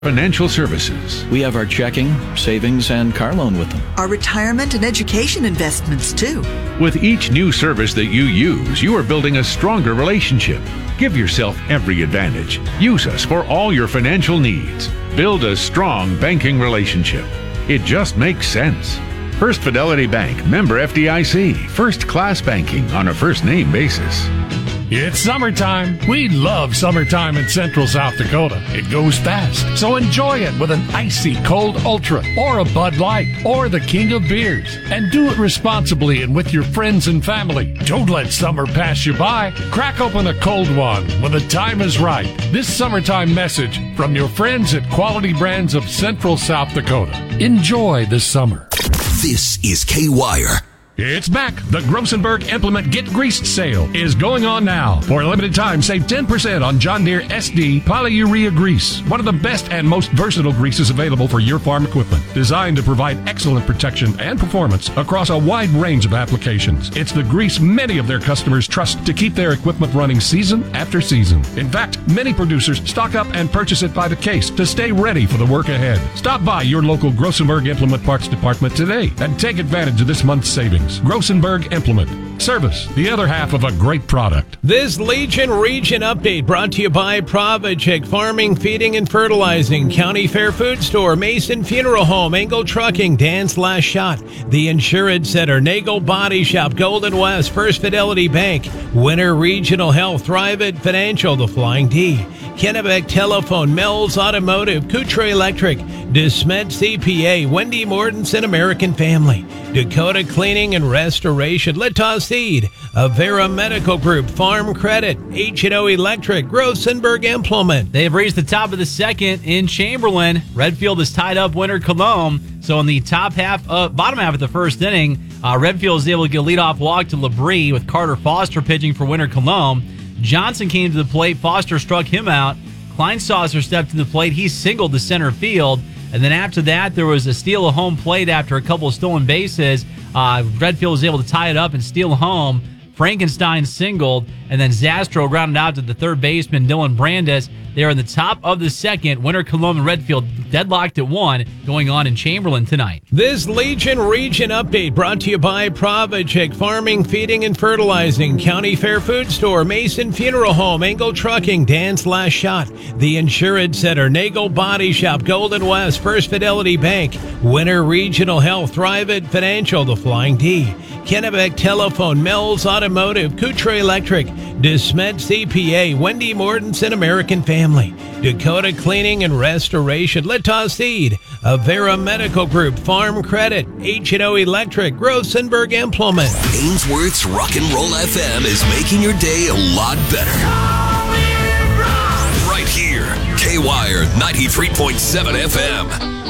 Financial Services. We have our checking, savings, and car loan with them. Our retirement and education investments, too. With each new service that you use, you are building a stronger relationship. Give yourself every advantage. Use us for all your financial needs. Build a strong banking relationship. It just makes sense. First Fidelity Bank, member FDIC, first class banking on a first name basis. It's summertime. We love summertime in Central South Dakota. It goes fast, so enjoy it with an icy cold Ultra or a Bud Light or the king of beers. And do it responsibly and with your friends and family. Don't let summer pass you by. Crack open a cold one when the time is right. This summertime message from your friends at Quality Brands of Central South Dakota. Enjoy this summer. This is K-Wire. It's back. The Grossenberg Implement Get Greased sale is going on now. For a limited time, save 10% on John Deere SD polyurea grease. One of the best and most versatile greases available for your farm equipment. Designed to provide excellent protection and performance across a wide range of applications. It's the grease many of their customers trust to keep their equipment running season after season. In fact, many producers stock up and purchase it by the case to stay ready for the work ahead. Stop by your local Grossenberg Implement Parts Department today and take advantage of this month's savings. Grossenberg Implement. Service, the other half of a great product. This Legion Region update brought to you by Provichek Farming, Feeding, and Fertilizing, County Fair Food Store, Mason Funeral Home, Engel Trucking, Dan's Last Shot, The Insurance Center, Nagel Body Shop, Golden West, First Fidelity Bank, Winter Regional Health, Thrivent Financial, The Flying D, Kennebec Telephone, Mel's Automotive, Coutre Electric, DeSmet CPA, Wendy Mortensen American Family, Dakota Cleaning and Restoration, Litos Seed, Avera Medical Group, Farm Credit, H&O Electric, Grossenberg Implement. They've reached the top of the second in Chamberlain. Redfield has tied up Winter Cologne. So in the bottom half of the first inning, Redfield is able to get a leadoff walk to Labrie with Carter Foster pitching for Winter Cologne. Johnson came to the plate. Foster struck him out. Kleinsaucer stepped to the plate. He singled to center field. And then after that, there was a steal of home plate after a couple of stolen bases. Redfield was able to tie it up and steal home. Frankenstein singled, and then Zastro grounded out to the third baseman, Dylan Brandis. They are in the top of the second. Winter Cologne and Redfield deadlocked at 1, going on in Chamberlain tonight. This Legion Region update brought to you by Provichek Farming, Feeding, and Fertilizing, County Fair Food Store, Mason Funeral Home, Engel Trucking, Dan's Last Shot, The Insurance Center, Nagel Body Shop, Golden West, First Fidelity Bank, Winter Regional Health, Thrivent Financial, The Flying D, Kennebec Telephone, Mel's Automotive, Coutre Electric, DeSmet CPA, Wendy Mortensen American Family, Dakota Cleaning and Restoration, Litos Seed, Avera Medical Group, Farm Credit, H&O Electric, Grossenberg Implement. Ainsworth's Rock and Roll FM is making your day a lot better. Right here, K-Wire 93.7 FM.